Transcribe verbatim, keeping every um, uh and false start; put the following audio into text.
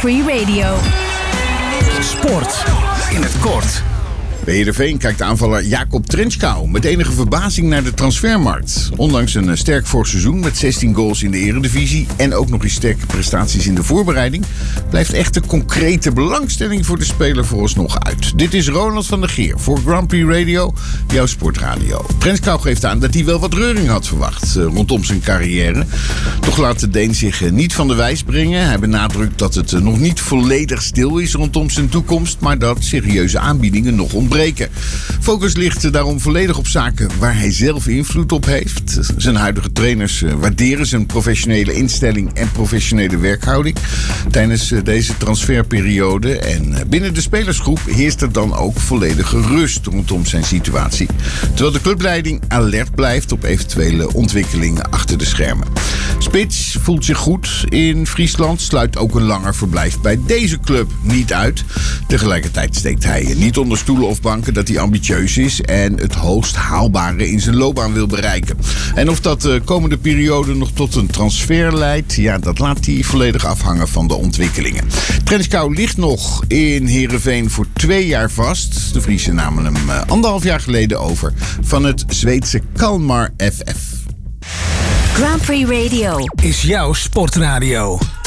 Prix Radio. Sport in het kort. Bij Heerenveen kijkt aanvaller Jacob Trenchkau met enige verbazing naar de transfermarkt. Ondanks een sterk vorig seizoen met zestien goals in de Eredivisie en ook nog eens sterke prestaties in de voorbereiding, blijft echte concrete belangstelling voor de speler vooralsnog uit. Dit is Ronald van der Geer voor Grand Prix Radio, jouw sportradio. Trenchkau geeft aan dat hij wel wat reuring had verwacht uh, rondom zijn carrière. Toch laat de Deen zich uh, niet van de wijs brengen. Hij benadrukt dat het uh, nog niet volledig stil is rondom zijn toekomst, maar dat serieuze aanbiedingen nog ontbreken. Focus ligt daarom volledig op zaken waar hij zelf invloed op heeft. Zijn huidige trainers waarderen zijn professionele instelling en professionele werkhouding tijdens deze transferperiode. En binnen de spelersgroep heerst er dan ook volledige rust rondom zijn situatie. Terwijl de clubleiding alert blijft op eventuele ontwikkelingen achter de schermen. Spits voelt zich goed in Friesland, sluit ook een langer verblijf bij deze club niet uit. Tegelijkertijd steekt hij niet onder stoelen of banken dat hij ambitieus is en het hoogst haalbare in zijn loopbaan wil bereiken. En of dat de komende periode nog tot een transfer leidt, ja, dat laat hij volledig afhangen van de ontwikkelingen. Trenchkau ligt nog in Heerenveen voor twee jaar vast. De Friesen namen hem anderhalf jaar geleden over van het Zweedse Kalmar F F. Grand Prix Radio is jouw sportradio.